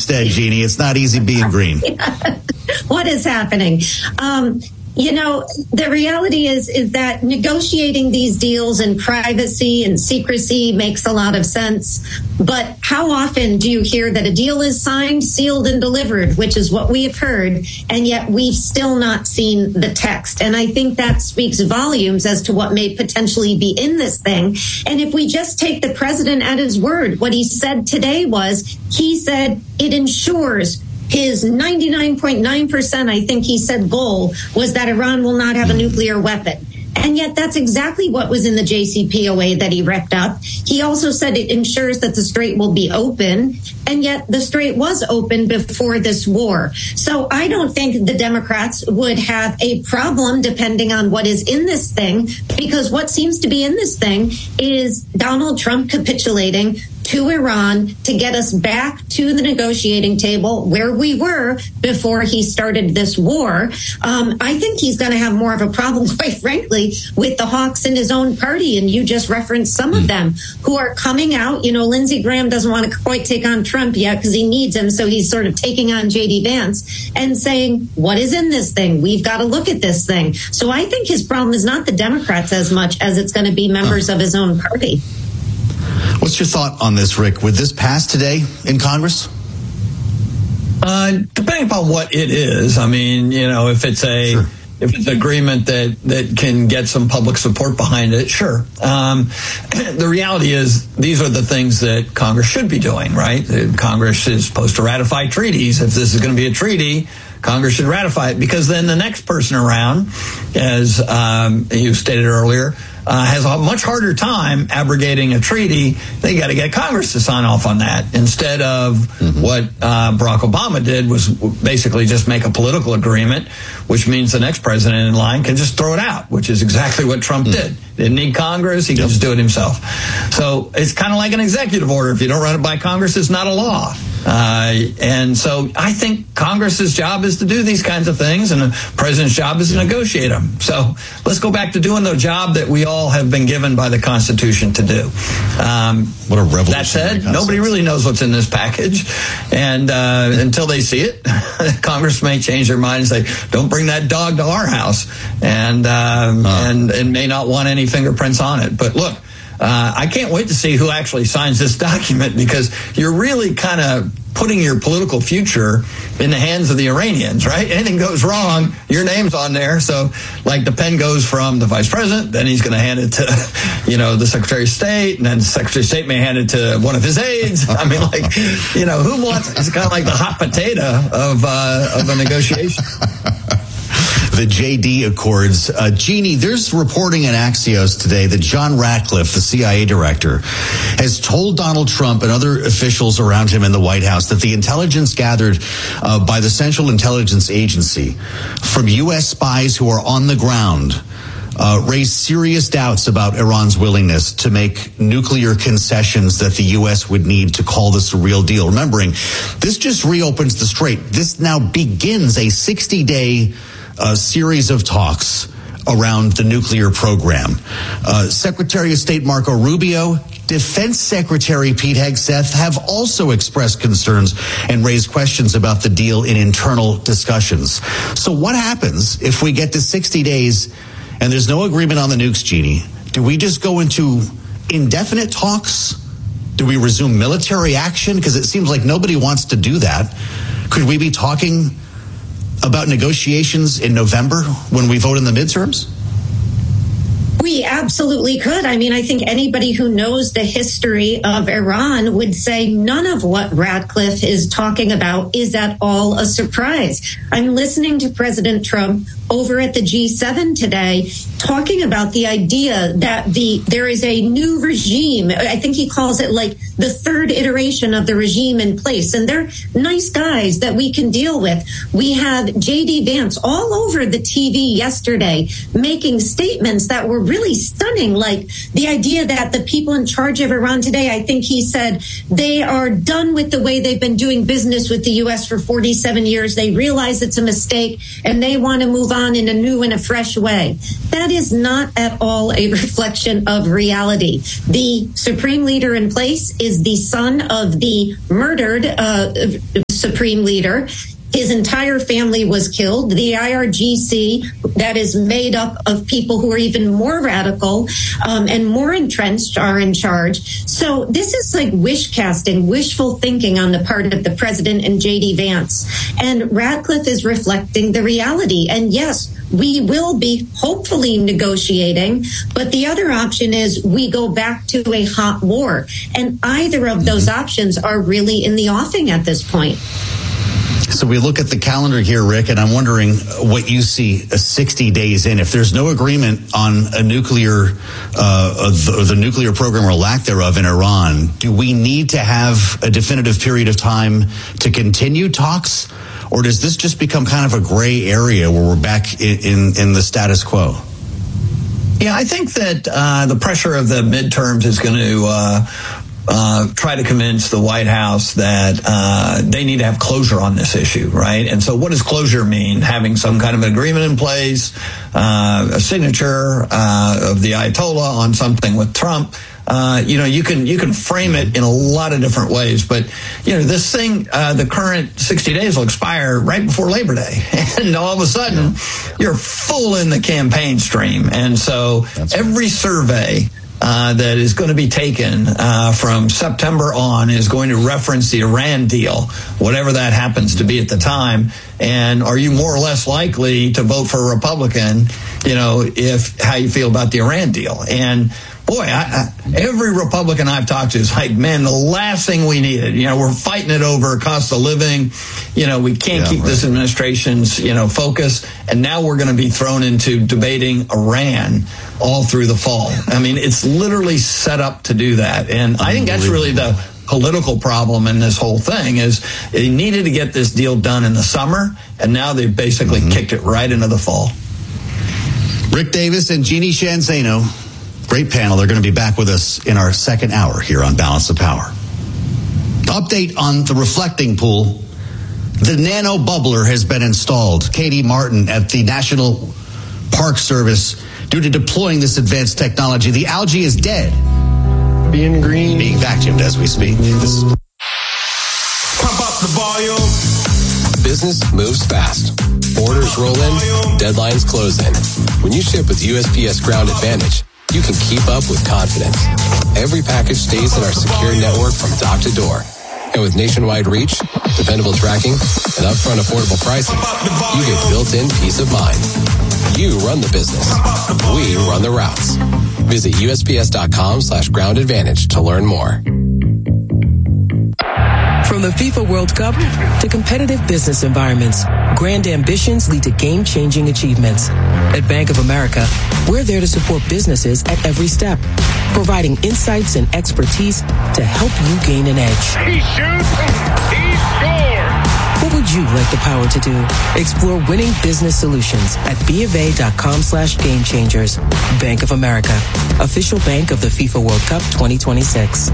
instead, Jeannie. It's not easy being green. What is happening? The reality is that negotiating these deals in privacy and secrecy makes a lot of sense. But how often do you hear that a deal is signed, sealed, and delivered, which is what we have heard, and yet we've still not seen the text? And I think that speaks volumes as to what may potentially be in this thing. And if we just take the president at his word, what he said today was, he said it ensures his 99.9%, I think he said, goal was that Iran will not have a nuclear weapon. And yet that's exactly what was in the JCPOA that he ripped up. He also said it ensures that the Strait will be open. And yet the Strait was open before this war. So I don't think the Democrats would have a problem depending on what is in this thing, because what seems to be in this thing is Donald Trump capitulating to Iran to get us back to the negotiating table where we were before he started this war. I think he's going to have more of a problem, quite frankly, with the hawks in his own party. And you just referenced some of them who are coming out. Lindsey Graham doesn't want to quite take on Trump yet because he needs him. So he's sort of taking on J.D. Vance and saying, what is in this thing? We've got to look at this thing. So I think his problem is not the Democrats as much as it's going to be members of his own party. What's your thought on this, Rick? Would this pass today in Congress? Depending upon what it is. I mean, if it's if it's an agreement that can get some public support behind it, sure. The reality is these are the things that Congress should be doing, right? Congress is supposed to ratify treaties. If this is going to be a treaty, Congress should ratify it, because then the next person around, as you stated earlier, has a much harder time abrogating a treaty. They got to get Congress to sign off on that, instead of what Barack Obama did, was basically just make a political agreement, which means the next president in line can just throw it out, which is exactly what Trump did. Didn't need Congress. He can just do it himself. So it's kind of like an executive order. If you don't run it by Congress, it's not a law. And so I think Congress's job is to do these kinds of things, and the president's job is to negotiate them. So let's go back to doing the job that we all have been given by the Constitution to do. What a revolution. That said, nobody really knows what's in this package. And until they see it, Congress may change their mind and say, don't bring that dog to our house, and may not want any fingerprints on it. But look, I can't wait to see who actually signs this document, because you're really kind of putting your political future in the hands of the Iranians, right? Anything goes wrong, your name's on there. So, like, the pen goes from the vice president, then he's going to hand it to, the Secretary of State, and then the Secretary of State may hand it to one of his aides. I mean, who wants it? It's kind of like the hot potato of a negotiation. The JD Accords. Jeannie, there's reporting in Axios today that John Ratcliffe, the CIA director, has told Donald Trump and other officials around him in the White House that the intelligence gathered by the Central Intelligence Agency from U.S. spies who are on the ground raised serious doubts about Iran's willingness to make nuclear concessions that the U.S. would need to call this a real deal. Remembering, this just reopens the Strait. This now begins a 60-day series of talks around the nuclear program. Secretary of State Marco Rubio, Defense Secretary Pete Hegseth have also expressed concerns and raised questions about the deal in internal discussions. So what happens if we get to 60 days and there's no agreement on the nukes, Jeannie? Do we just go into indefinite talks? Do we resume military action? Because it seems like nobody wants to do that. Could we be talking about negotiations in November when we vote in the midterms? We absolutely could. I mean, I think anybody who knows the history of Iran would say none of what Ratcliffe is talking about is at all a surprise. I'm listening to President Trump over at the G7 today talking about the idea that there is a new regime. I think he calls it like the third iteration of the regime in place. And they're nice guys that we can deal with. We have J.D. Vance all over the TV yesterday making statements that were really stunning, like the idea that the people in charge of Iran today, I think he said, they are done with the way they've been doing business with the U.S. for 47 years. They realize it's a mistake and they want to move on in a new and a fresh way. That is not at all a reflection of reality. The supreme leader in place is the son of the murdered supreme leader. His entire family was killed. The IRGC, that is made up of people who are even more radical and more entrenched, are in charge. So this is like wish casting, wishful thinking on the part of the president and J.D. Vance. And Ratcliffe is reflecting the reality. And yes, we will be hopefully negotiating, but the other option is we go back to a hot war. And either of those options are really in the offing at this point. So we look at the calendar here, Rick, and I'm wondering what you see 60 days in. If there's no agreement on a nuclear, the nuclear program or lack thereof in Iran, do we need to have a definitive period of time to continue talks? Or does this just become kind of a gray area where we're back in the status quo? Yeah, I think that the pressure of the midterms is going to try to convince the White House that they need to have closure on this issue, right? And so what does closure mean? Having some kind of an agreement in place, a signature of the Ayatollah on something with Trump. You can frame it in a lot of different ways, but this thing, the current 60 days will expire right before Labor Day, and all of a sudden you're full in the campaign stream. And so every survey that is going to be taken from September on is going to reference the Iran deal, whatever that happens to be at the time. And are you more or less likely to vote for a Republican, if how you feel about the Iran deal? And boy, every Republican I've talked to is like, man, the last thing we needed, we're fighting it over cost of living. We can't keep this administration's, focus. And now we're going to be thrown into debating Iran all through the fall. I mean, it's literally set up to do that. And I think that's really the political problem in this whole thing is they needed to get this deal done in the summer. And now they've basically kicked it right into the fall. Rick Davis and Jeannie Sheehan Zaino. Great panel. They're going to be back with us in our second hour here on Balance of Power. Update on the reflecting pool. The nano bubbler has been installed. Katie Martin at the National Park Service. Due to deploying this advanced technology, the algae is dead. Being vacuumed as we speak. Pump up the volume. Business moves fast. Orders roll in, deadlines close in. When you ship with USPS Ground Advantage, you can keep up with confidence. Every package stays in our secure network from dock to door. And with nationwide reach, dependable tracking, and upfront affordable pricing, you get built-in peace of mind. You run the business. We run the routes. Visit USPS.com/Ground Advantage to learn more. From the FIFA World Cup to competitive business environments, grand ambitions lead to game-changing achievements. At Bank of America, we're there to support businesses at every step, providing insights and expertise to help you gain an edge. He shoots. He scores. What would you like the power to do? Explore winning business solutions at BofA.com/gamechangers. Bank of America, official bank of the FIFA World Cup 2026.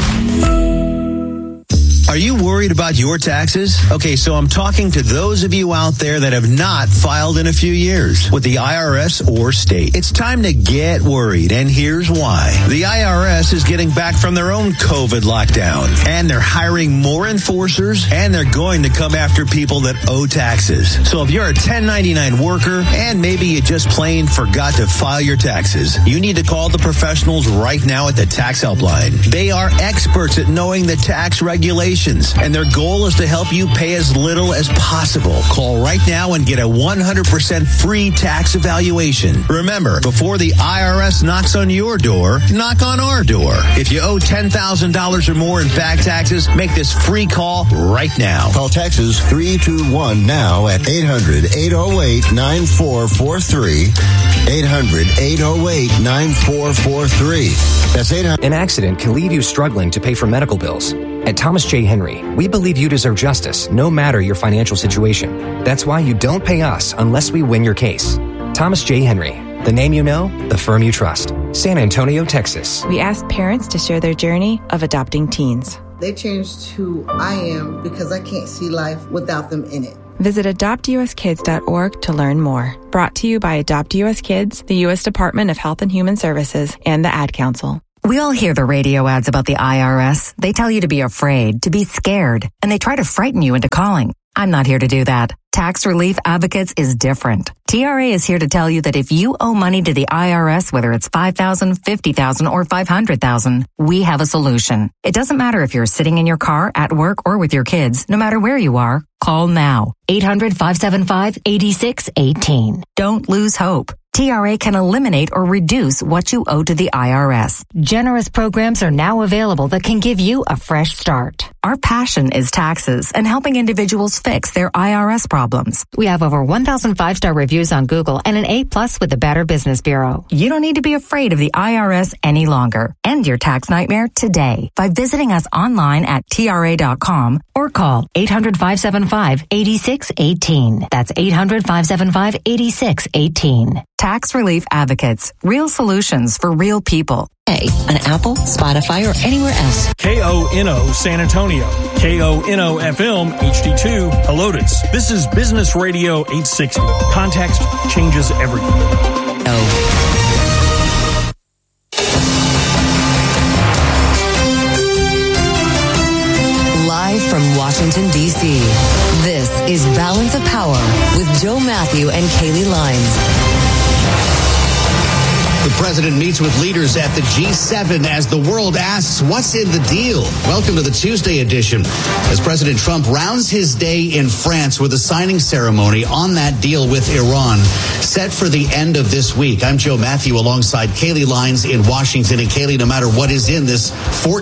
Are you worried about your taxes? Okay, so I'm talking to those of you out there that have not filed in a few years with the IRS or state. It's time to get worried, and here's why. The IRS is getting back from their own COVID lockdown, and they're hiring more enforcers, and they're going to come after people that owe taxes. So if you're a 1099 worker, and maybe you just plain forgot to file your taxes, you need to call the professionals right now at the Tax Helpline. They are experts at knowing the tax regulations, and their goal is to help you pay as little as possible. Call right now and get a 100% free tax evaluation. Remember, before the IRS knocks on your door, knock on our door. If you owe $10,000 or more in back taxes, make this free call right now. Call Taxes 321 now at 800-808-9443. 800-808-9443. That's 800. An accident can leave you struggling to pay for medical bills. At Thomas J. Henry, we believe you deserve justice no matter your financial situation. That's why you don't pay us unless we win your case. Thomas J. Henry, the name you know, the firm you trust. San Antonio, Texas. We ask parents to share their journey of adopting teens. They changed who I am because I can't see life without them in it. Visit adoptuskids.org to learn more. Brought to you by Adopt US Kids, the U.S. Department of Health and Human Services, and the Ad Council. We all hear the radio ads about the IRS. They tell you to be afraid, to be scared, and they try to frighten you into calling. I'm not here to do that. Tax Relief Advocates is different. TRA is here to tell you that if you owe money to the IRS, whether it's $5,000, $50,000, or $500,000, we have a solution. It doesn't matter if you're sitting in your car, at work, or with your kids. No matter where you are, call now. 800-575-8618. Don't lose hope. TRA can eliminate or reduce what you owe to the IRS. Generous programs are now available that can give you a fresh start. Our passion is taxes and helping individuals fix their IRS problems. We have over 1,000 5-star reviews on Google and an A+ with the Better Business Bureau. You don't need to be afraid of the IRS any longer. End your tax nightmare today by visiting us online at TRA.com or call 800-575-8618. That's 800-575-8618. Tax Relief Advocates. Real solutions for real people. On Apple, Spotify, or anywhere else. KONO San Antonio. KONO FM HD2 Helotes. This is Business Radio 860. Context changes everything. Live from Washington, D.C., this is Balance of Power with Joe Matthew and Kaylee Lines. The president meets with leaders at the G7 as the world asks, what's in the deal? Welcome to the Tuesday edition. As President Trump rounds his day in France with a signing ceremony on that deal with Iran set for the end of this week. I'm Joe Matthew alongside Kaylee Lines in Washington. And Kaylee, no matter what is in this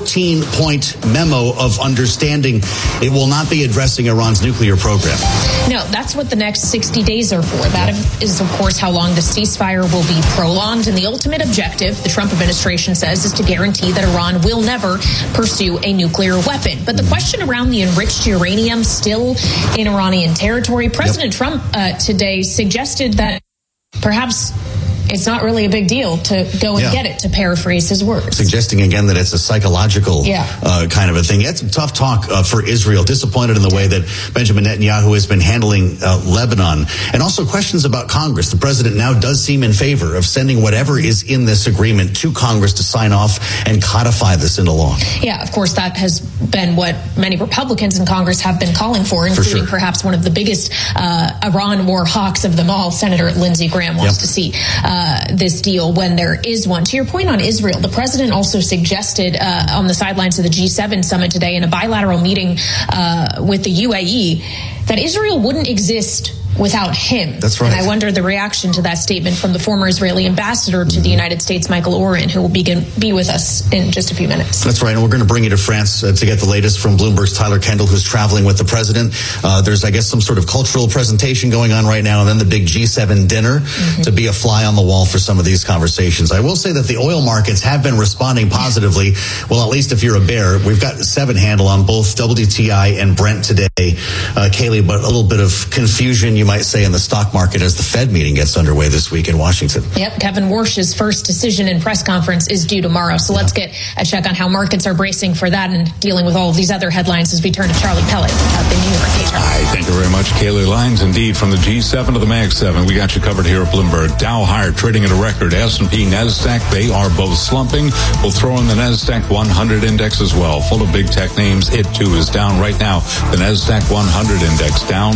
14-point memo of understanding, it will not be addressing Iran's nuclear program. No, that's what the next 60 days are for. That is, of course, how long the ceasefire will be prolonged. And the ultimate objective, the Trump administration says, is to guarantee that Iran will never pursue a nuclear weapon. But the question around the enriched uranium still in Iranian territory, President Trump today suggested that perhaps it's not really a big deal to go and get it, to paraphrase his words. Suggesting again that it's a psychological kind of a thing. He had some tough talk for Israel, disappointed in the way that Benjamin Netanyahu has been handling Lebanon, and also questions about Congress. The president now does seem in favor of sending whatever is in this agreement to Congress to sign off and codify this into law. Yeah, of course, that has been what many Republicans in Congress have been calling for, including perhaps one of the biggest Iran war hawks of them all, Senator Lindsey Graham, wants to see this deal when there is one. To your point on Israel, the president also suggested on the sidelines of the G7 summit today in a bilateral meeting with the UAE that Israel wouldn't exist without him. That's right. And I wonder the reaction to that statement from the former Israeli ambassador to the United States, Michael Oren, who will be with us in just a few minutes. That's right. And we're going to bring you to France to get the latest from Bloomberg's Tyler Kendall, who's traveling with the president. There's, I guess, some sort of cultural presentation going on right now, and then the big G7 dinner to be a fly on the wall for some of these conversations. I will say that the oil markets have been responding positively. Well, at least if you're a bear. We've got 7 handle on both WTI and Brent today, Kaylee, but a little bit of confusion, you might say, in the stock market as the Fed meeting gets underway this week in Washington. Yep, Kevin Warsh's first decision and press conference is due tomorrow. So let's get a check on how markets are bracing for that and dealing with all of these other headlines as we turn to Charlie Pellet up in New York. Hi, thank you very much, Kaylee Lines. Indeed, from the G7 to the Mag 7, we got you covered here at Bloomberg. Dow higher, trading at a record. S&P, NASDAQ, they are both slumping. We'll throw in the NASDAQ 100 index as well, full of big tech names. It, too, is down right now. The NASDAQ 100 index down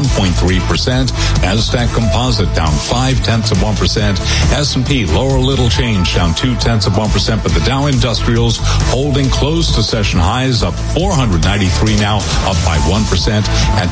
1.3%. NASDAQ Composite down 0.5%. S&P lower little change, down 0.2%. But the Dow Industrials holding close to session highs, up 493 now, up by 1% at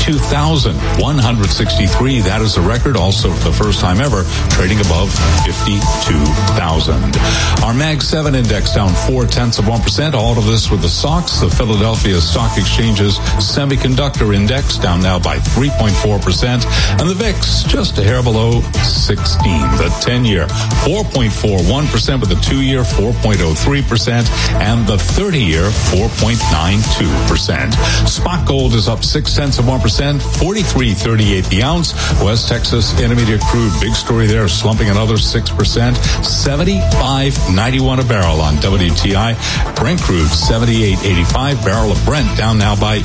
52,163. That is a record, also for the first time ever, trading above 52,000. Our Mag 7 index down 0.4%. All of this with the SOX, the Philadelphia Stock Exchange's semiconductor index, down now by 3.4%. And the VIX just a hair below 16. The 10-year 4.41%, with the 2-year 4.03%, and the 30-year 4.92%. Spot gold is up 0.6%, $43.38 the ounce. West Texas Intermediate crude, big story there, slumping another 6%, $75.91 a barrel on WTI. Brent crude, $78.85, barrel of Brent down now by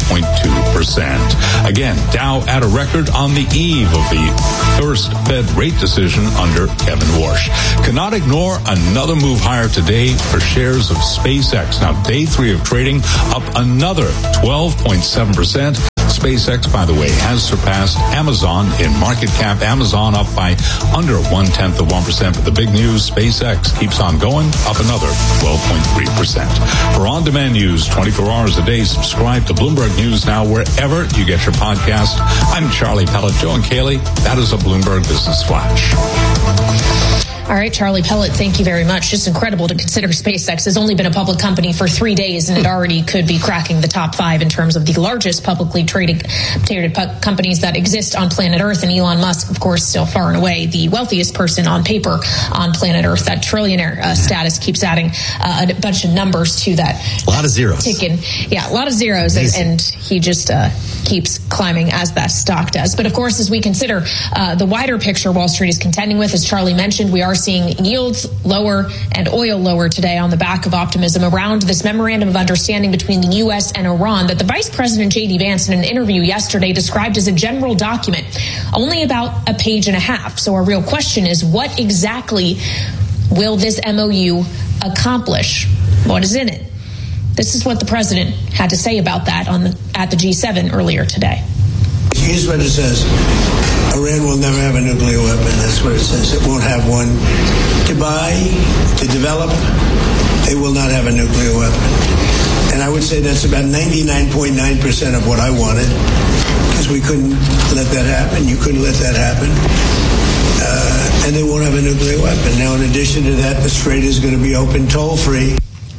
5.2%. Again, Dow at a record on the eve of the first Fed rate decision under Kevin Warsh. Cannot ignore another move higher today for shares of SpaceX. Now, day 3 of trading up another 12.7%. SpaceX, by the way, has surpassed Amazon in market cap. Amazon up by under 0.1%. But the big news, SpaceX keeps on going, up another 12.3%. For on-demand news 24 hours a day, subscribe to Bloomberg News Now wherever you get your podcast. I'm Charlie Pellet. Joe and Kaylee, that is a Bloomberg Business Flash. All right, Charlie Pellet, thank you very much. Just incredible to consider SpaceX has only been a public company for 3 days, and it already could be cracking the top 5 in terms of the largest publicly traded companies that exist on planet Earth. And Elon Musk, of course, still far and away the wealthiest person on paper on planet Earth. That trillionaire status keeps adding a bunch of numbers to that. A lot of zeros. Ticking. Yeah, a lot of zeros, and he just keeps climbing as that stock does. But of course, as we consider the wider picture Wall Street is contending with, as Charlie mentioned, we are seeing yields lower and oil lower today on the back of optimism around this memorandum of understanding between the U.S. and Iran that the Vice President J.D. Vance in an interview yesterday described as a general document, only about a page and a half. So our real question is, what exactly will this MOU accomplish? What is in it? This is what the president had to say about that at the G7 earlier today. Here's what it says. Iran will never have a nuclear weapon. That's what it says. It won't have one to buy, to develop. They will not have a nuclear weapon. And I would say that's about 99.9% of what I wanted, because we couldn't let that happen. You couldn't let that happen. And they won't have a nuclear weapon. Now, in addition to that, the Strait is going to be open toll-free.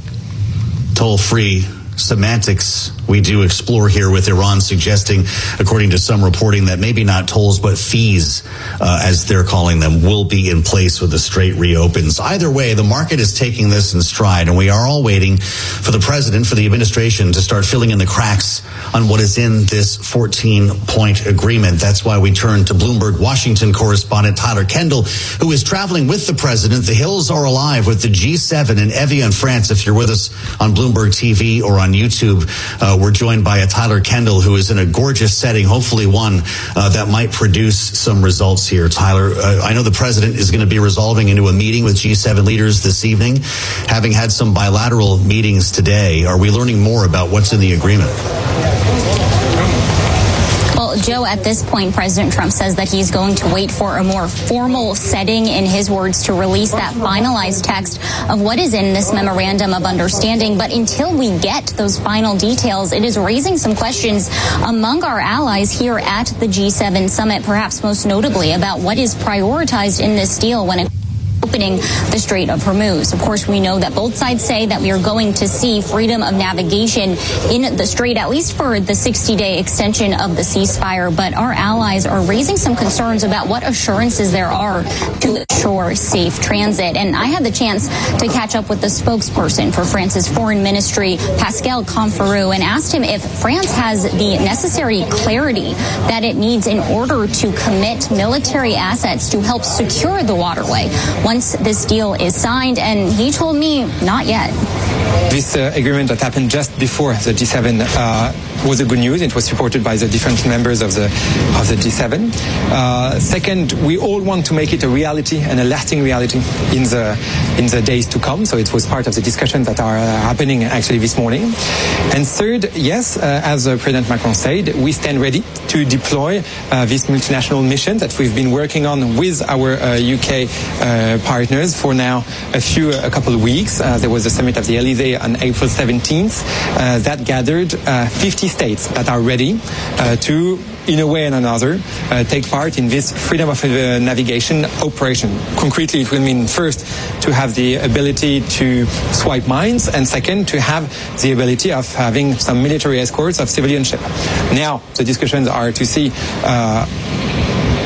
Toll-free semantics we do explore here with Iran suggesting, according to some reporting, that maybe not tolls but fees, as they're calling them, will be in place when the Strait reopens. Either way, the market is taking this in stride, and we are all waiting for the president, for the administration, to start filling in the cracks on what is in this 14-point agreement. That's why we turn to Bloomberg Washington correspondent Tyler Kendall, who is traveling with the president. The hills are alive with the G7 in Evian, France. If you're with us on Bloomberg TV or on YouTube, we're joined by a Tyler Kendall, who is in a gorgeous setting, hopefully one that might produce some results here. Tyler, I know the president is going to be resolving into a meeting with G7 leaders this evening. Having had some bilateral meetings today, are we learning more about what's in the agreement? Well, Joe, at this point, President Trump says that he's going to wait for a more formal setting, in his words, to release that finalized text of what is in this memorandum of understanding. But until we get those final details, it is raising some questions among our allies here at the G7 summit, perhaps most notably about what is prioritized in this deal when it opening the Strait of Hormuz. Of course, we know that both sides say that we are going to see freedom of navigation in the Strait, at least for the 60-day extension of the ceasefire. But our allies are raising some concerns about what assurances there are to ensure safe transit. And I had the chance to catch up with the spokesperson for France's foreign ministry, Pascal Canfrou, and asked him if France has the necessary clarity that it needs in order to commit military assets to help secure the waterway once this deal is signed. And he told me, not yet. This agreement that happened just before the G7 was a good news. It was supported by the different members of the G7. Second, we all want to make it a reality and a lasting reality in the days to come. So it was part of the discussions that are happening actually this morning. And third, yes, as President Macron said, we stand ready to deploy this multinational mission that we've been working on with our UK partners for now a couple of weeks. There was a summit of the Elysee on April 17th that gathered 50 states that are ready to, in a way and another, take part in this freedom of navigation operation. Concretely, it will mean first to have the ability to swipe mines, and second, to have the ability of having some military escorts of civilian ships. Now, the discussions are to see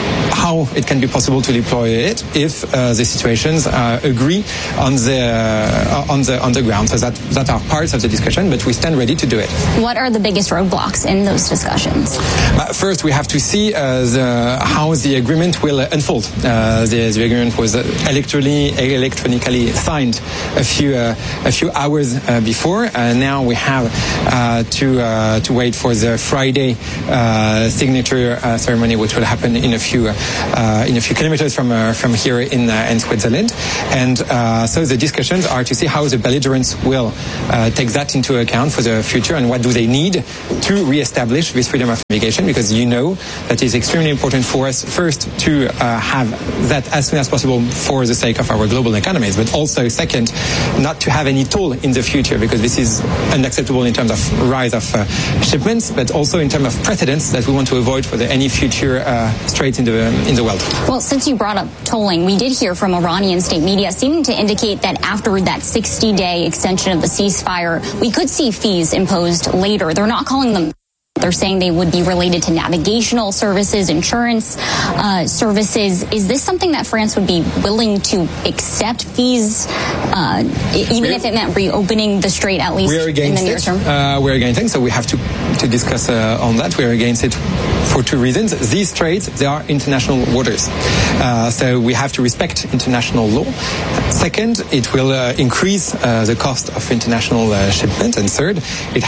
how it can be possible to deploy it if the situations agree on the ground. So that are parts of the discussion, but we stand ready to do it. What are the biggest roadblocks in those discussions? First, we have to see how the agreement will unfold. The agreement was electronically signed a few hours before. Now we have to wait for the Friday signature ceremony, which will happen in a few kilometers from here in Switzerland. And so the discussions are to see how the belligerents will take that into account for the future, and what do they need to reestablish this freedom of navigation, because that is extremely important for us, first to have that as soon as possible for the sake of our global economies, but also second, not to have any toll in the future, because this is unacceptable in terms of rise of shipments, but also in terms of precedents that we want to avoid for any future straits in the world. Well, since you brought up tolling, we did hear from Iranian state media seeming to indicate that after that 60-day extension of the ceasefire, we could see fees imposed later. They're not calling them. They're saying they would be related to navigational services, insurance services. Is this something that France would be willing to accept fees, even if it meant reopening the strait, at least in the near term? We're against it, so we have to discuss on that. We're against it for two reasons. These straits, they are international waters. So we have to respect international law. Second, it will increase the cost of international shipment. And third,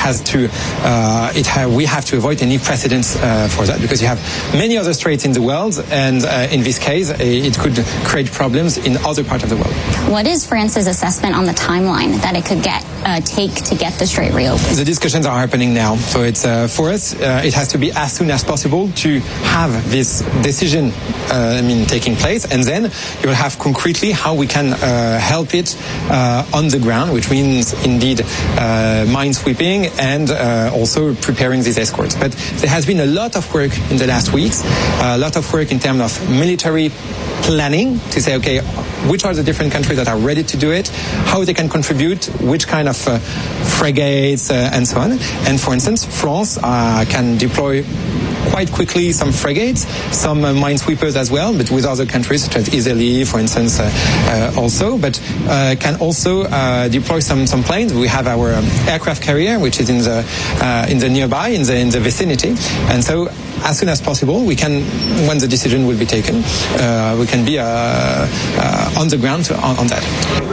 we have to avoid any precedents for that, because you have many other straits in the world, and in this case, it could create problems in other parts of the world. What is France's assessment on the timeline that it could take to get the strait reopened? The discussions are happening now. So it's for us, it has to be as soon as possible to have this decision taking place, and then you will have concretely how we can help it on the ground, which means indeed minesweeping and also preparing these escorts. But there has been a lot of work in the last weeks, a lot of work in terms of military planning to say, okay, which are the different countries that are ready to do it, how they can contribute, which kind of frigates and so on. And for instance, France can deploy quite quickly some frigates, some minesweepers as well, but with other countries such as Italy, for instance, also, but can also deploy some planes. We have our aircraft carrier, which is in the nearby, in the vicinity, and so as soon as possible, we can, when the decision will be taken, we can be on the ground on that.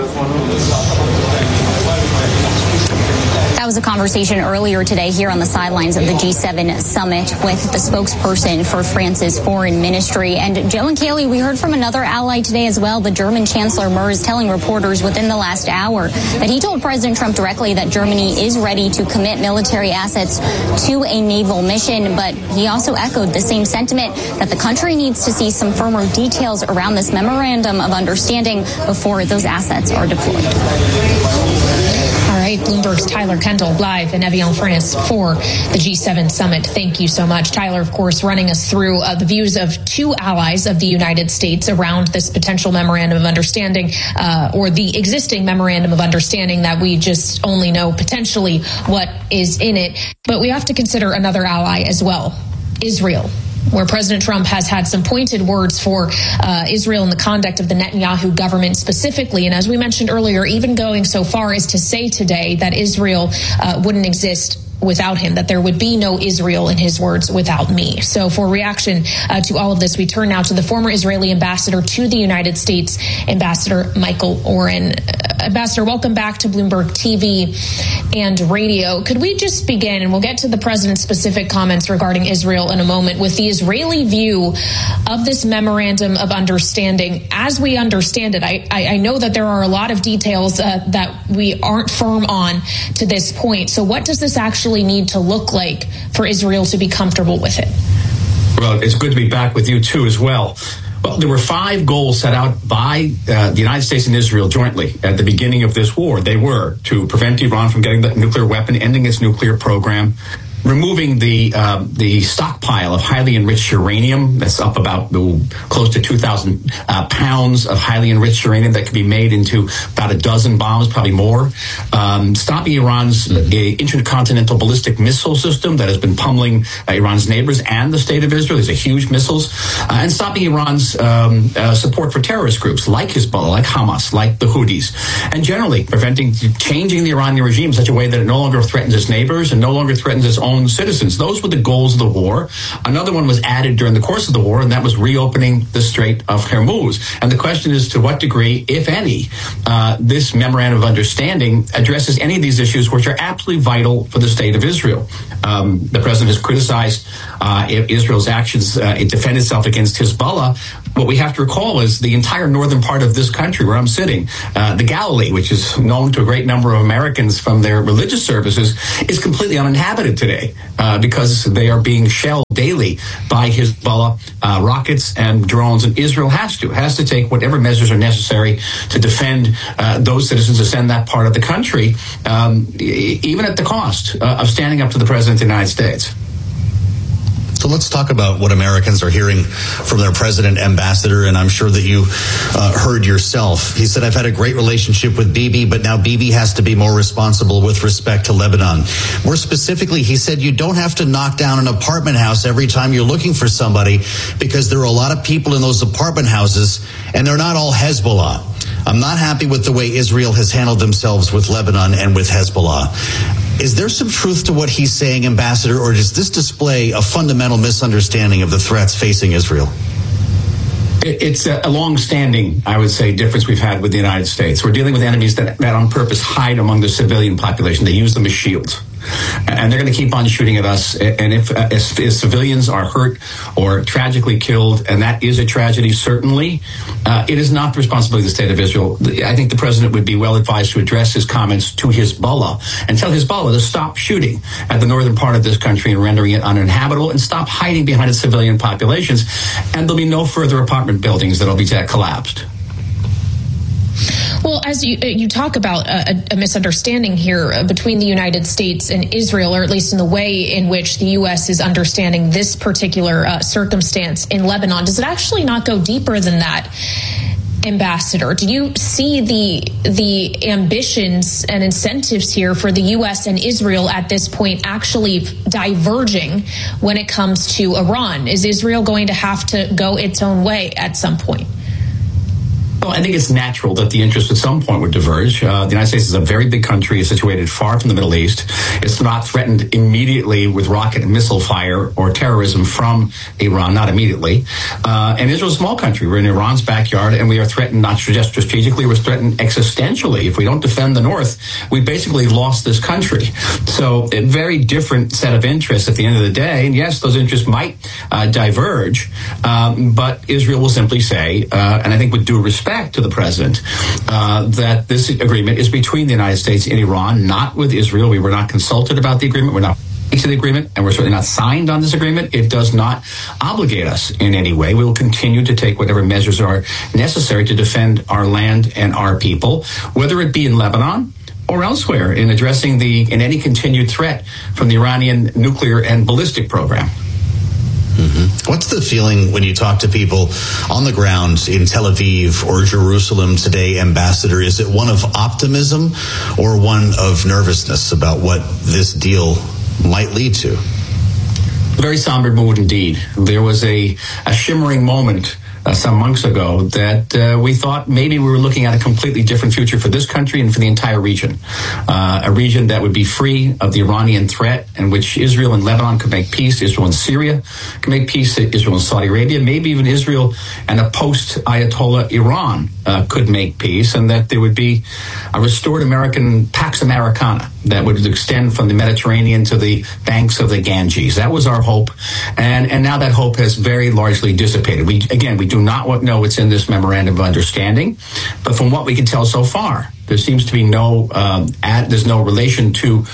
That was a conversation earlier today here on the sidelines of the G7 summit with the spokesperson for France's foreign ministry. And Joe and Kaylee, we heard from another ally today as well, the German Chancellor Merz, telling reporters within the last hour that he told President Trump directly that Germany is ready to commit military assets to a naval mission. But he also echoed the same sentiment that the country needs to see some firmer details around this memorandum of understanding before those assets are deployed. All right, Bloomberg's Tyler Kendall live in Evian, France for the G7 summit. Thank you so much. Tyler, of course, running us through the views of two allies of the United States around this potential memorandum of understanding or the existing memorandum of understanding that we just only know potentially what is in it. But we have to consider another ally as well, Israel, where President Trump has had some pointed words for Israel and the conduct of the Netanyahu government specifically. And as we mentioned earlier, even going so far as to say today that Israel wouldn't exist without him, that there would be no Israel, in his words, without me. So for reaction to all of this, we turn now to the former Israeli ambassador to the United States, Ambassador Michael Oren. Ambassador, welcome back to Bloomberg TV and radio. Could we just begin, and we'll get to the president's specific comments regarding Israel in a moment, with the Israeli view of this memorandum of understanding as we understand it? I know that there are a lot of details that we aren't firm on to this point. So what does this actually need to look like for Israel to be comfortable with it? Well, it's good to be back with you too as well. Well, there were 5 goals set out by the United States and Israel jointly at the beginning of this war. They were to prevent Iran from getting the nuclear weapon, ending its nuclear program, removing the stockpile of highly enriched uranium. That's up about close to 2,000 pounds of highly enriched uranium that could be made into about a dozen bombs, probably more. Stopping Iran's intercontinental ballistic missile system that has been pummeling Iran's neighbors and the state of Israel. These are huge missiles. And stopping Iran's support for terrorist groups like Hezbollah, like Hamas, like the Houthis, and generally changing the Iranian regime in such a way that it no longer threatens its neighbors and no longer threatens its own citizens. Those were the goals of the war. Another one was added during the course of the war, and that was reopening the Strait of Hormuz. And the question is to what degree, if any, this memorandum of understanding addresses any of these issues which are absolutely vital for the state of Israel. The president has criticized Israel's actions to defend itself against Hezbollah. What we have to recall is the entire northern part of this country where I'm sitting, the Galilee, which is known to a great number of Americans from their religious services, is completely uninhabited today because they are being shelled daily by Hezbollah rockets and drones, and Israel has to take whatever measures are necessary to defend those citizens, to send that part of the country, even at the cost of standing up to the President of the United States. So let's talk about what Americans are hearing from their president, Ambassador, and I'm sure that you heard yourself. He said, I've had a great relationship with Bibi, but now Bibi has to be more responsible with respect to Lebanon. More specifically, he said, you don't have to knock down an apartment house every time you're looking for somebody because there are a lot of people in those apartment houses and they're not all Hezbollah. I'm not happy with the way Israel has handled themselves with Lebanon and with Hezbollah. Is there some truth to what he's saying, Ambassador, or does this display a fundamental misunderstanding of the threats facing Israel? It's a long-standing, I would say, difference we've had with the United States. We're dealing with enemies that on purpose hide among the civilian population. They use them as shields. And they're going to keep on shooting at us. And if civilians are hurt or tragically killed, and that is a tragedy, certainly, it is not the responsibility of the state of Israel. I think the president would be well advised to address his comments to Hezbollah and tell Hezbollah to stop shooting at the northern part of this country and rendering it uninhabitable, and stop hiding behind its civilian populations. And there'll be no further apartment buildings that'll be collapsed. Well, as you talk about a misunderstanding here between the United States and Israel, or at least in the way in which the U.S. is understanding this particular circumstance in Lebanon, does it actually not go deeper than that, Ambassador? Do you see the ambitions and incentives here for the U.S. and Israel at this point actually diverging when it comes to Iran? Is Israel going to have to go its own way at some point? Well, I think it's natural that the interests at some point would diverge. The United States is a very big country, is situated far from the Middle East. It's not threatened immediately with rocket and missile fire or terrorism from Iran, not immediately. And Israel's a small country. We're in Iran's backyard, and we are threatened not just strategically, we're threatened existentially. If we don't defend the North, we basically lost this country. So a very different set of interests at the end of the day. And yes, those interests might diverge, but Israel will simply say, and I think with due respect to the president, that this agreement is between the United States and Iran, not with Israel. We were not consulted about the agreement. We're not to the agreement, and we're certainly not signed on this agreement. It does not obligate us in any way. We will continue to take whatever measures are necessary to defend our land and our people, whether it be in Lebanon or elsewhere, in addressing in any continued threat from the Iranian nuclear and ballistic program. Mm-hmm. What's the feeling when you talk to people on the ground in Tel Aviv or Jerusalem today, Ambassador? Is it one of optimism or one of nervousness about what this deal might lead to? Very somber mood indeed. There was a shimmering moment some months ago that we thought maybe we were looking at a completely different future for this country and for the entire region. A region that would be free of the Iranian threat, in which Israel and Lebanon could make peace, Israel and Syria could make peace, Israel and Saudi Arabia, maybe even Israel and a post-Ayatollah Iran could make peace, and that there would be a restored American Pax Americana that would extend from the Mediterranean to the banks of the Ganges. That was our hope, and now that hope has very largely dissipated. We do not know what's in this memorandum of understanding, but from what we can tell so far, there seems to be there's no relation to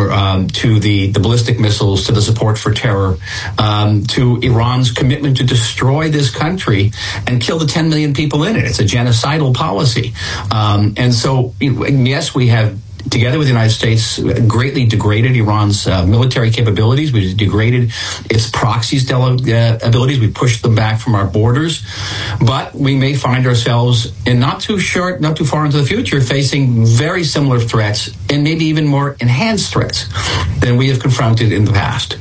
the ballistic missiles, to the support for terror, to Iran's commitment to destroy this country and kill the 10 million people in it. It's a genocidal policy. And so, yes, we have together with the United States, greatly degraded Iran's military capabilities. We degraded its proxies abilities. We pushed them back from our borders. But we may find ourselves in not too far into the future facing very similar threats and maybe even more enhanced threats than we have confronted in the past.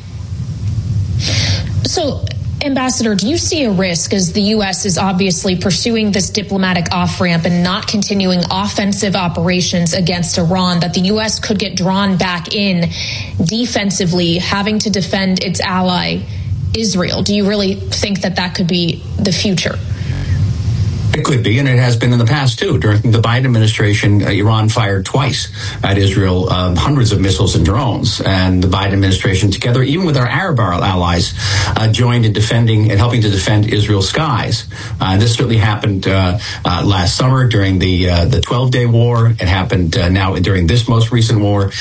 So, Ambassador, do you see a risk, as the U.S. is obviously pursuing this diplomatic off-ramp and not continuing offensive operations against Iran, that the U.S. could get drawn back in defensively, having to defend its ally, Israel? Do you really think that could be the future? It could be, and it has been in the past, too. During the Biden administration, Iran fired twice at Israel hundreds of missiles and drones. And the Biden administration, together, even with our Arab allies, joined in defending and helping to defend Israel's skies. This certainly happened last summer during the 12-day war. It happened now during this most recent war.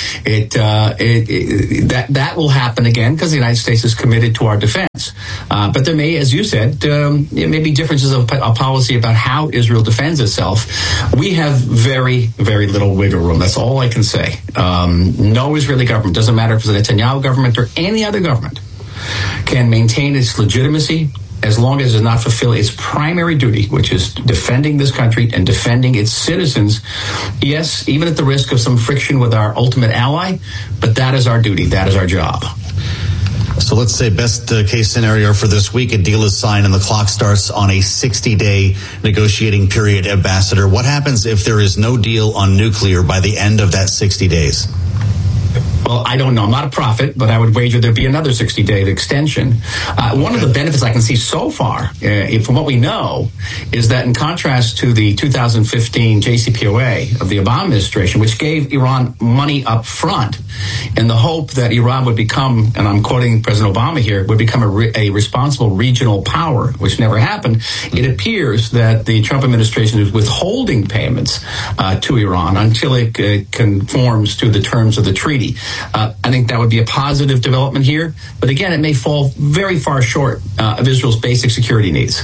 That will happen again because the United States is committed to our defense. But there may, as you said, may be differences of policy about how Israel defends itself. We have very, very little wiggle room. That's all I can say. No Israeli government, doesn't matter if it's the Netanyahu government or any other government, can maintain its legitimacy as long as it does not fulfill its primary duty, which is defending this country and defending its citizens. Yes, even at the risk of some friction with our ultimate ally, but that is our duty. That is our job. So let's say best case scenario for this week, a deal is signed and the clock starts on a 60-day negotiating period, Ambassador. What happens if there is no deal on nuclear by the end of that 60 days? Well, I don't know. I'm not a prophet, but I would wager there'd be another 60-day extension. One of the benefits I can see so far, from what we know, is that in contrast to the 2015 JCPOA of the Obama administration, which gave Iran money up front in the hope that Iran would become, and I'm quoting President Obama here, would become a responsible regional power, which never happened. It appears that the Trump administration is withholding payments to Iran until it conforms to the terms of the treaty. I think that would be a positive development here. But again, it may fall very far short of Israel's basic security needs.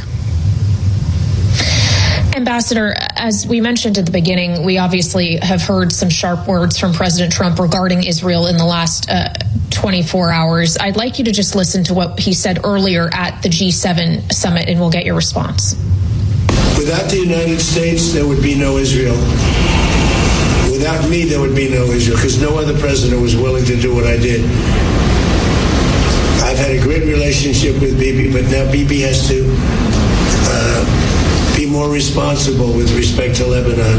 Ambassador, as we mentioned at the beginning, we obviously have heard some sharp words from President Trump regarding Israel in the last 24 hours. I'd like you to just listen to what he said earlier at the G7 summit, and we'll get your response. Without the United States, there would be no Israel. Without me, there would be no Israel, because no other president was willing to do what I did. I've had a great relationship with Bibi, but now Bibi has to be more responsible with respect to Lebanon.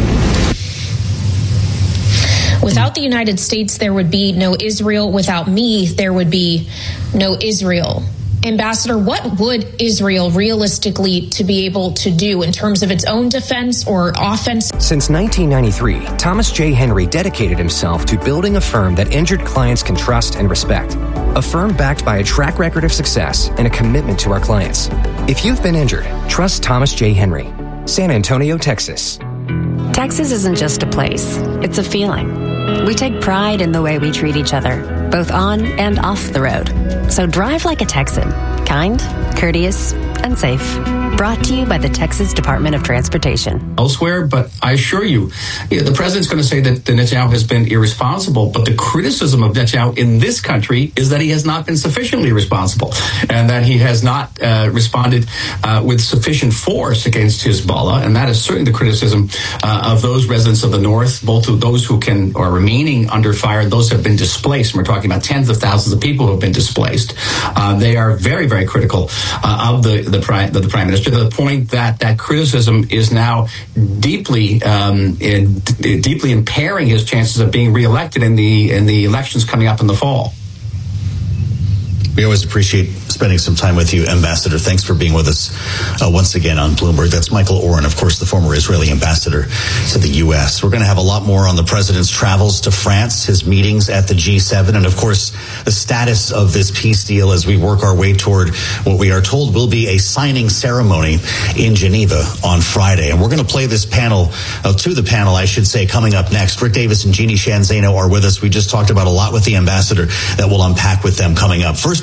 Without the United States, there would be no Israel. Without me, there would be no Israel. Ambassador, what would Israel realistically to be able to do in terms of its own defense or offense? Since 1993, Thomas J. Henry dedicated himself to building a firm that injured clients can trust and respect. A firm backed by a track record of success and a commitment to our clients. If you've been injured, trust Thomas J. Henry. San Antonio, Texas. Texas isn't just a place, it's a feeling. We take pride in the way we treat each other, both on and off the road. So drive like a Texan, kind, courteous, and safe. Brought to you by the Texas Department of Transportation. Elsewhere, but I assure you, the president's going to say that Netanyahu has been irresponsible, but the criticism of Netanyahu in this country is that he has not been sufficiently responsible and that he has not responded with sufficient force against Hezbollah, and that is certainly the criticism of those residents of the north, both of those who are remaining under fire and those who have been displaced. And we're talking about tens of thousands of people who have been displaced. They are very, very critical of the prime minister, to the point that that criticism is now deeply impairing his chances of being reelected in the elections coming up in the fall. We always appreciate spending some time with you, Ambassador. Thanks for being with us once again on Bloomberg. That's Michael Oren, of course, the former Israeli ambassador to the U.S. We're going to have a lot more on the president's travels to France, his meetings at the G7, and, of course, the status of this peace deal as we work our way toward what we are told will be a signing ceremony in Geneva on Friday. And we're going to play this panel, to the panel, I should say, coming up next. Rick Davis and Jeannie Shanzano are with us. We just talked about a lot with the ambassador that we'll unpack with them coming up. First,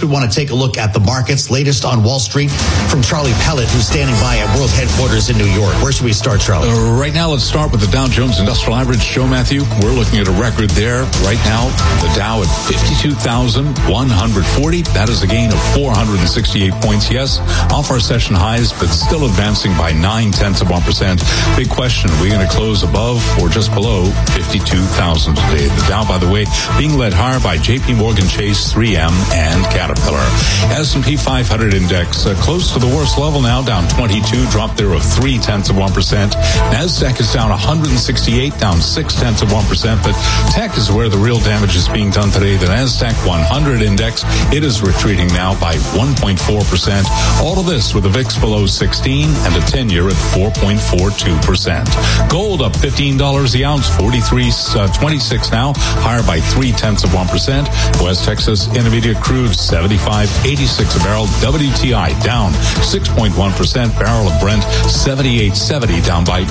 we want to take a look at the markets. Latest on Wall Street from Charlie Pellet, who's standing by at World Headquarters in New York. Where should we start, Charlie? Right now, let's start with the Dow Jones Industrial Average. Joe Matthew, we're looking at a record there. Right now, the Dow at 52,140. That is a gain of 468 points. Yes, off our session highs, but still advancing by 0.9%. Big question, are we going to close above or just below 52,000 today? The Dow, by the way, being led higher by JP Morgan Chase, 3M, and Caterpillar. S&P 500 index close to the worst level now, down 22, drop there of 0.3%. NASDAQ is down 168, down 0.6%. But tech is where the real damage is being done today. The NASDAQ 100 index, it is retreating now by 1.4%. All of this with a VIX below 16 and a 10-year at 4.42%. Gold up $15 the ounce, 43.26 now, higher by 0.3%. West Texas Intermediate crude 75.86 a barrel. WTI down 6.1%. Barrel of Brent 78.70, down by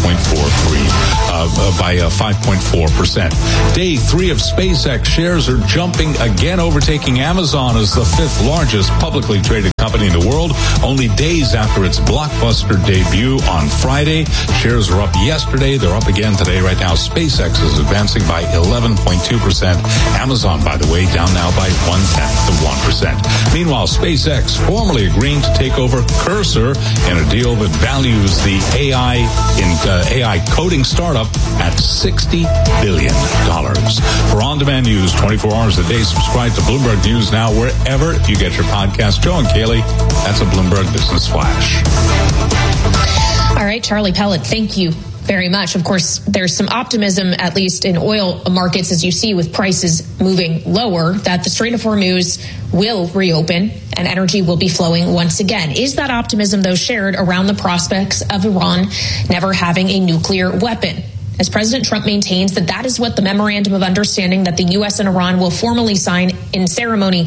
5.4%. Day 3 of SpaceX shares are jumping again, overtaking Amazon as the 5th largest publicly traded company in the world. Only days after its blockbuster debut on Friday. Shares were up yesterday. They're up again today. Right now, SpaceX is advancing by 11.2%. Amazon, by the way, down now by 0.1%. Meanwhile, SpaceX formally agreeing to take over Cursor in a deal that values the AI coding startup at $60 billion. For on-demand news 24 hours a day, subscribe to Bloomberg News now wherever you get your podcast. Joe and Kaylee, that's a Bloomberg Business Flash. All right, Charlie Pellet, thank you very much. Of course, there's some optimism, at least in oil markets, as you see with prices moving lower, that the Strait of Hormuz will reopen and energy will be flowing once again. Is that optimism, though, shared around the prospects of Iran never having a nuclear weapon? As President Trump maintains that is what the memorandum of understanding that the U.S. and Iran will formally sign in ceremony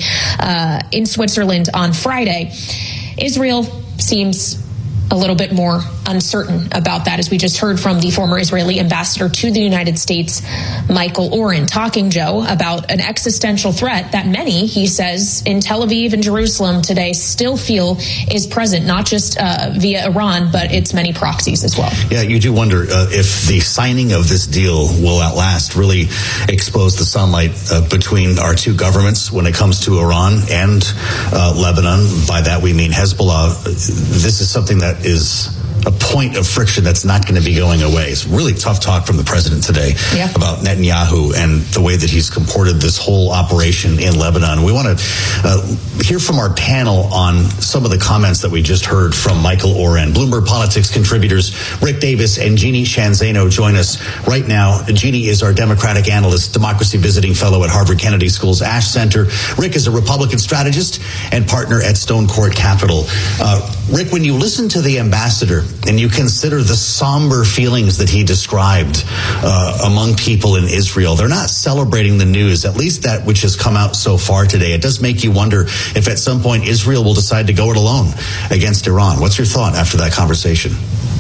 in Switzerland on Friday. Israel seems a little bit more uncertain about that, as we just heard from the former Israeli ambassador to the United States, Michael Oren, talking, Joe, about an existential threat that many, he says, in Tel Aviv and Jerusalem today still feel is present, not just via Iran, but its many proxies as well. Yeah, you do wonder if the signing of this deal will at last really expose the sunlight between our two governments when it comes to Iran and Lebanon. By that we mean Hezbollah. This is something that is a point of friction that's not going to be going away. It's really tough talk from the president today about Netanyahu and the way that he's comported this whole operation in Lebanon. We want to hear from our panel on some of the comments that we just heard from Michael Oren. Bloomberg Politics contributors Rick Davis and Jeannie Shanzano join us right now. Jeannie is our Democratic analyst, democracy visiting fellow at Harvard Kennedy School's Ash Center. Rick is a Republican strategist and partner at Stone Court Capital. Rick, when you listen to the ambassador and you consider the somber feelings that he described among people in Israel, they're not celebrating the news, at least that which has come out so far today. It does make you wonder if at some point Israel will decide to go it alone against Iran. What's your thought after that conversation?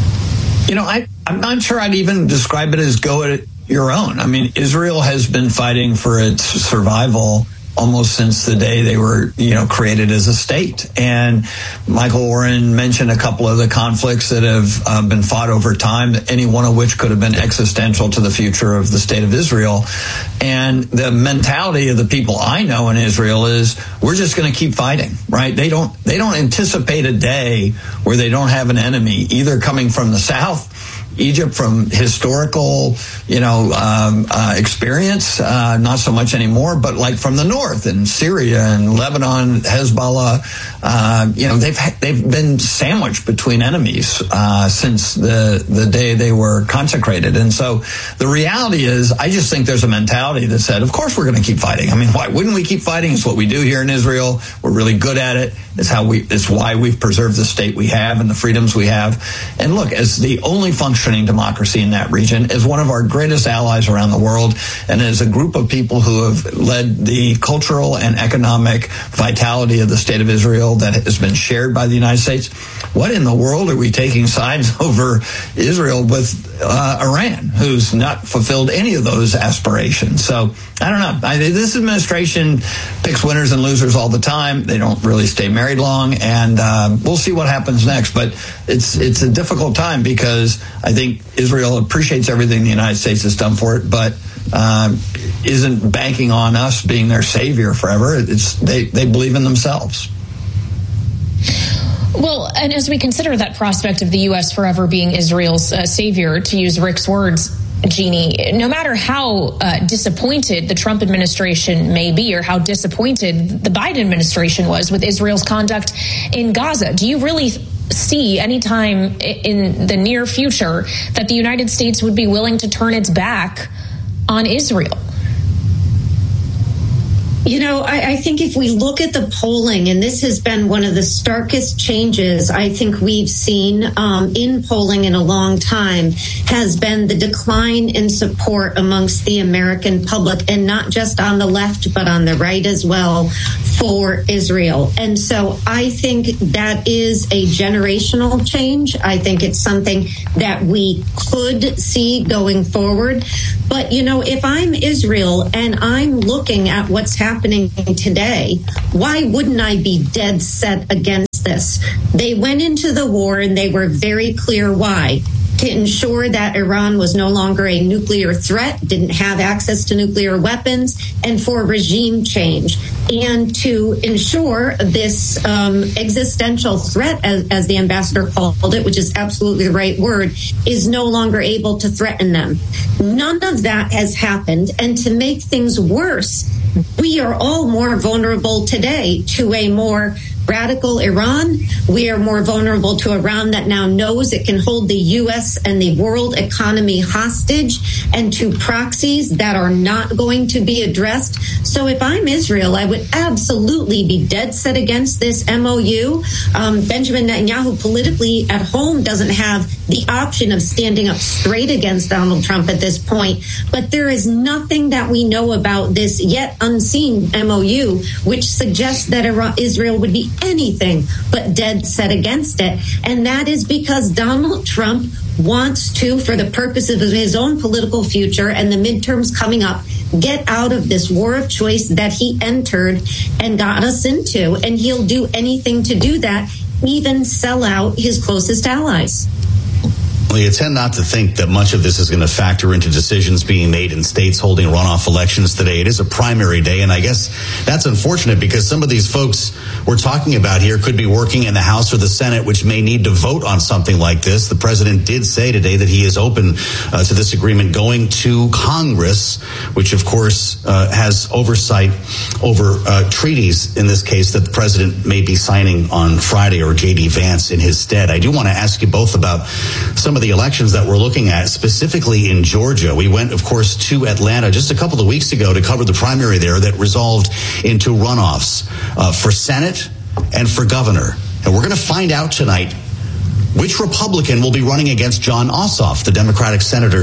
You know, I'm not sure I'd even describe it as go it your own. I mean, Israel has been fighting for its survival almost since the day they were, created as a state. And Michael Oren mentioned a couple of the conflicts that have been fought over time, any one of which could have been existential to the future of the state of Israel. And the mentality of the people I know in Israel is we're just going to keep fighting, right? They don't anticipate a day where they don't have an enemy, either coming from the south, Egypt from historical, experience, not so much anymore, but like from the north and Syria and Lebanon, Hezbollah, they've been sandwiched between enemies since the day they were consecrated. And so the reality is, I just think there's a mentality that said, of course we're going to keep fighting. I mean, why wouldn't we keep fighting? It's what we do here in Israel. We're really good at it. It's why we've preserved the state we have and the freedoms we have. And look, as the only functional functioning democracy in that region, as one of our greatest allies around the world, and as a group of people who have led the cultural and economic vitality of the state of Israel that has been shared by the United States. What in the world are we taking sides over Israel with Iran, who's not fulfilled any of those aspirations? So I don't know. This administration picks winners and losers all the time. They don't really stay married long, and we'll see what happens next. But it's a difficult time because I think Israel appreciates everything the United States has done for it, but isn't banking on us being their savior forever. They believe in themselves. Well, and as we consider that prospect of the U.S. forever being Israel's savior, to use Rick's words, Jeannie, no matter how disappointed the Trump administration may be or how disappointed the Biden administration was with Israel's conduct in Gaza, do you really see any time in the near future that the United States would be willing to turn its back on Israel? You know, I think if we look at the polling, and this has been one of the starkest changes I think we've seen in polling in a long time, has been the decline in support amongst the American public, and not just on the left, but on the right as well, for Israel. And so I think that is a generational change. I think it's something that we could see going forward. But, you know, if I'm Israel and I'm looking at what's happening today, why wouldn't I be dead set against this? They went into the war and they were very clear why. To ensure that Iran was no longer a nuclear threat, didn't have access to nuclear weapons, and for regime change. And to ensure this existential threat, as the ambassador called it, which is absolutely the right word, is no longer able to threaten them. None of that has happened. And to make things worse, we are all more vulnerable today to a more radical Iran. We are more vulnerable to Iran that now knows it can hold the U.S. and the world economy hostage, and to proxies that are not going to be addressed. So if I'm Israel, I would absolutely be dead set against this MOU. Benjamin Netanyahu politically at home doesn't have the option of standing up straight against Donald Trump at this point. But there is nothing that we know about this yet unseen MOU which suggests that Israel would be anything but dead set against it. And that is because Donald Trump wants to, for the purpose of his own political future and the midterms coming up, get out of this war of choice that he entered and got us into. And he'll do anything to do that, even sell out his closest allies. Well, you tend not to think that much of this is going to factor into decisions being made in states holding runoff elections today. It is a primary day, and I guess that's unfortunate because some of these folks we're talking about here could be working in the House or the Senate, which may need to vote on something like this. The president did say today that he is open to this agreement going to Congress, which, of course, has oversight over treaties, in this case, that the president may be signing on Friday, or J.D. Vance in his stead. I do want to ask you both about some of the elections that we're looking at, specifically in Georgia. We went, of course, to Atlanta just a couple of weeks ago to cover the primary there that resolved into runoffs for Senate and for governor. And we're going to find out tonight which Republican will be running against Jon Ossoff, the Democratic senator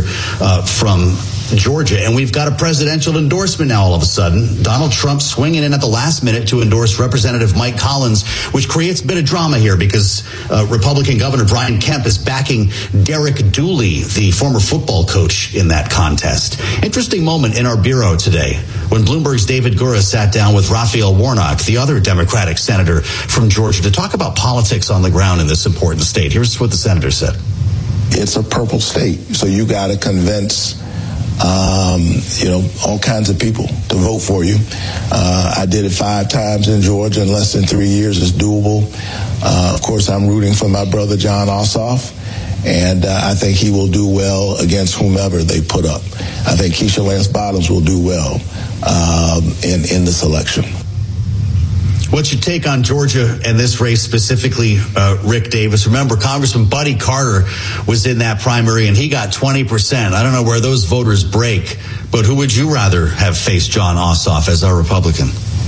from Georgia. And we've got a presidential endorsement now all of a sudden. Donald Trump swinging in at the last minute to endorse Representative Mike Collins, which creates a bit of drama here because Republican Governor Brian Kemp is backing Derek Dooley, the former football coach, in that contest. Interesting moment in our bureau today when Bloomberg's David Gura sat down with Raphael Warnock, the other Democratic senator from Georgia, to talk about politics on the ground in this important state. Here's what the senator said. It's a purple state, so you got to convince all kinds of people to vote for you. I did it 5 times in Georgia in less than 3 years. It's doable. Of course, I'm rooting for my brother, Jon Ossoff, and I think he will do well against whomever they put up. I think Keisha Lance Bottoms will do well in this election. What's your take on Georgia and this race specifically, Rick Davis? Remember, Congressman Buddy Carter was in that primary, and he got 20%. I don't know where those voters break, but who would you rather have faced Jon Ossoff as our Republican?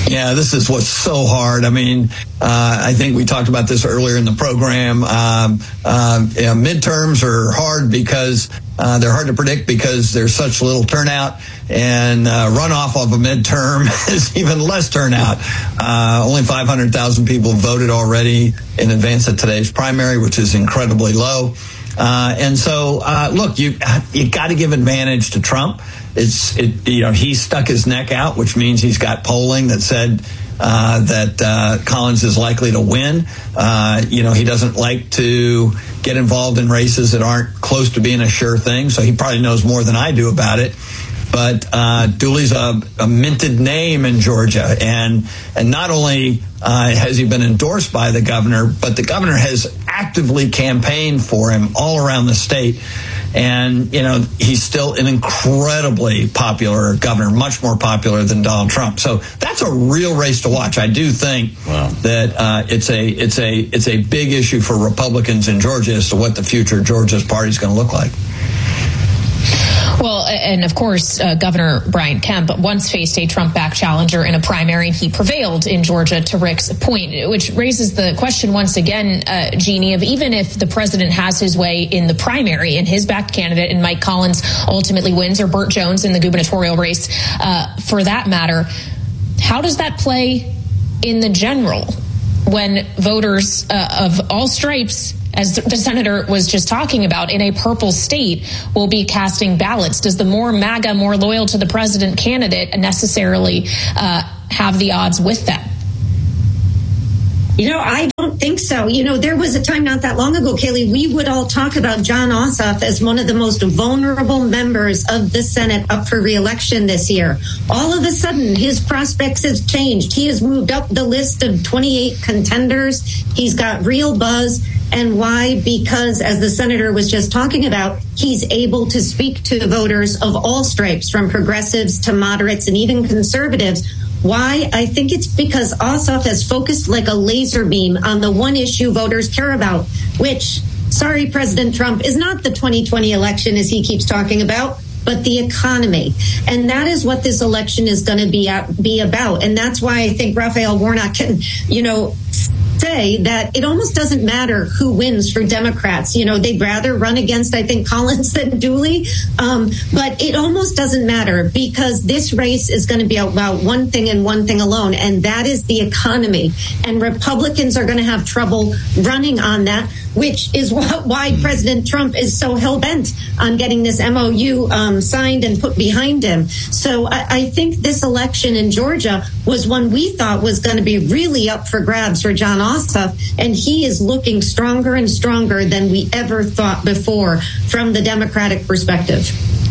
Yeah, this is what's so hard. I mean, I think we talked about this earlier in the program. Midterms are hard because they're hard to predict because there's such little turnout, and runoff of a midterm is even less turnout. Only 500,000 people voted already in advance of today's primary, which is incredibly low. And so, look, you got to give advantage to Trump. He stuck his neck out, which means he's got polling that said that Collins is likely to win. He doesn't like to get involved in races that aren't close to being a sure thing, so he probably knows more than I do about it. But Dooley's a minted name in Georgia, and not only has he been endorsed by the governor, but the governor has actively campaigned for him all around the state. And, he's still an incredibly popular governor, much more popular than Donald Trump. So that's a real race to watch. I do think that it's a big issue for Republicans in Georgia as to what the future of Georgia's party is going to look like. Well, and of course, Governor Brian Kemp once faced a Trump-backed challenger in a primary, and he prevailed in Georgia, to Rick's point, which raises the question once again, Jeannie, of even if the president has his way in the primary and his backed candidate and Mike Collins ultimately wins, or Burt Jones in the gubernatorial race, for that matter, how does that play in the general when voters of all stripes, as the senator was just talking about, in a purple state will be casting ballots? Does the more MAGA, more loyal to the president candidate necessarily have the odds with them? I don't think so. There was a time not that long ago, Kaylee, we would all talk about Jon Ossoff as one of the most vulnerable members of the Senate up for re-election this year. All of a sudden, his prospects have changed. He has moved up the list of 28 contenders. He's got real buzz. And why? Because, as the senator was just talking about, he's able to speak to voters of all stripes, from progressives to moderates and even conservatives. Why? I think it's because Ossoff has focused like a laser beam on the one issue voters care about, which, sorry, President Trump, is not the 2020 election, as he keeps talking about, but the economy. And that is what this election is going to be about. And that's why I think Raphael Warnock can, say that it almost doesn't matter who wins for Democrats. They'd rather run against, I think, Collins than Dooley. But it almost doesn't matter, because this race is going to be about one thing and one thing alone, and that is the economy. And Republicans are going to have trouble running on that, which is why President Trump is so hell-bent on getting this MOU signed and put behind him. So I think this election in Georgia was one we thought was going to be really up for grabs for Jon Ossoff, and he is looking stronger and stronger than we ever thought before from the Democratic perspective.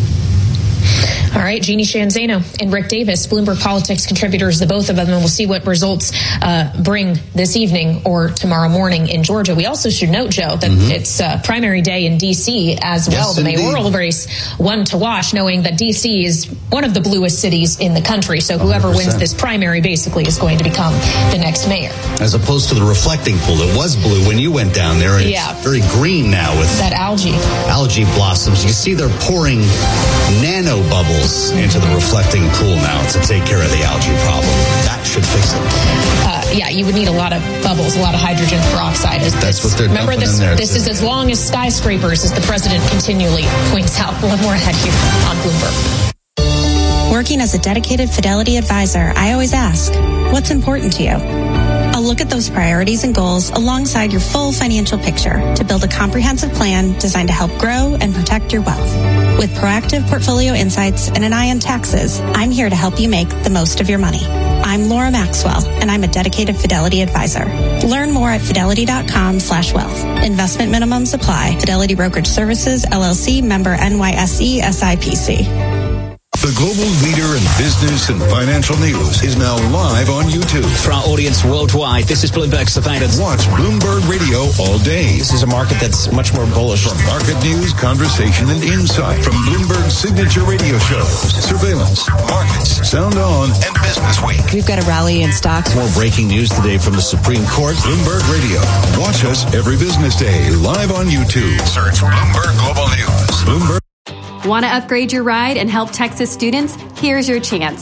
All right, Jeannie Sheehan Zaino and Rick Davis, Bloomberg Politics contributors, the both of them, and we'll see what results bring this evening or tomorrow morning in Georgia. We also should note, Joe, that it's primary day in D.C. as well. Yes, the mayoral race, one to watch, knowing that D.C. is one of the bluest cities in the country. So whoever 100%. Wins this primary basically is going to become the next mayor. As opposed to the reflecting pool that was blue when you went down there. And it's very green now with that algae blossoms. You see they're pouring nano bubbles into the reflecting pool now to take care of the algae problem. That should fix it. You would need a lot of bubbles, a lot of hydrogen peroxide. That's what they're dumping in there. This is as long as skyscrapers, as the president continually points out. We'll have more ahead here on Bloomberg. Working as a dedicated Fidelity advisor, I always ask, what's important to you? I'll look at those priorities and goals alongside your full financial picture to build a comprehensive plan designed to help grow and protect your wealth. With proactive portfolio insights and an eye on taxes, I'm here to help you make the most of your money. I'm Laura Maxwell, and I'm a dedicated Fidelity advisor. Learn more at fidelity.com/wealth. Investment minimums apply. Fidelity Brokerage Services, LLC, member NYSE, SIPC. The global leader in business and financial news is now live on YouTube. For our audience worldwide, this is Bloomberg Surveillance. Watch Bloomberg Radio all day. This is a market that's much more bullish. From market news, conversation, and insight. From Bloomberg's signature radio shows, Surveillance, Markets, Sound On, and Business Week. We've got a rally in stocks. More breaking news today from the Supreme Court. Bloomberg Radio. Watch us every business day live on YouTube. Search Bloomberg Global News. Bloomberg. Want to upgrade your ride and help Texas students? Here's your chance.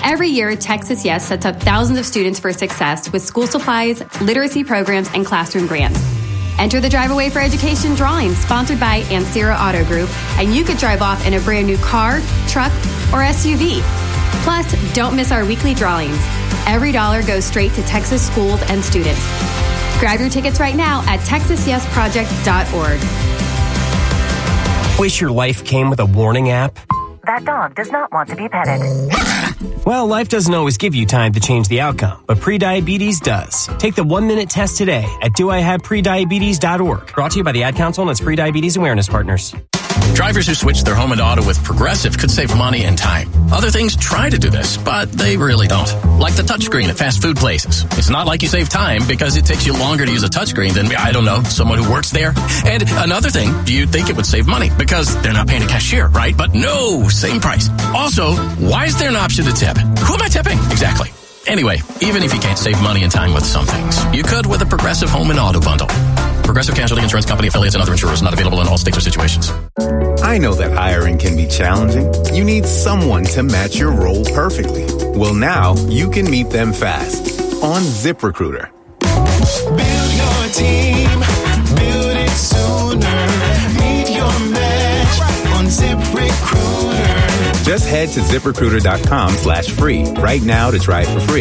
Every year, Texas Yes sets up thousands of students for success with school supplies, literacy programs, and classroom grants. Enter the Drive Away for Education drawing sponsored by Ancira Auto Group, and you could drive off in a brand new car, truck, or SUV. Plus, don't miss our weekly drawings. Every dollar goes straight to Texas schools and students. Grab your tickets right now at texasyesproject.org. Wish your life came with a warning app? That dog does not want to be petted. Well, life doesn't always give you time to change the outcome, but prediabetes does. Take the 1-minute test today at doihaveprediabetes.org. Brought to you by the Ad Council and its Prediabetes Awareness Partners. Drivers who switch their home and auto with Progressive could save money and time. Other things try to do this, but they really don't. Like the touchscreen at fast food places. It's not like you save time because it takes you longer to use a touchscreen than, I don't know, someone who works there. And another thing, you'd think it would save money because they're not paying a cashier, right? But no, same price. Also, why is there an option to tip? Who am I tipping? Exactly. Anyway, even if you can't save money and time with some things, you could with a Progressive home and auto bundle. Progressive Casualty Insurance Company affiliates and other insurers, not available in all states or situations. I know that hiring can be challenging. You need someone to match your role perfectly. Well, now you can meet them fast on ZipRecruiter. Build your team, build it sooner. Meet your match on ZipRecruiter. Just head to ZipRecruiter.com/free right now to try it for free.